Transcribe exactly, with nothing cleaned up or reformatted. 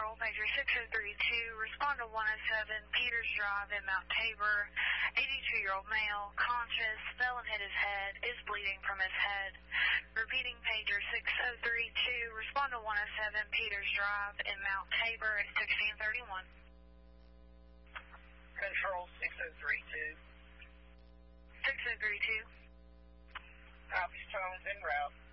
Control, Major six oh three two, respond to one oh seven Peters Drive in Mount Tabor. eighty-two-year-old male, conscious, fell and hit his head, is bleeding from his head. Repeating Pager six oh three two, respond to one oh seven Peters Drive in Mount Tabor at sixteen thirty-one. Control six oh three two. six oh three two. Copy, Stones en route.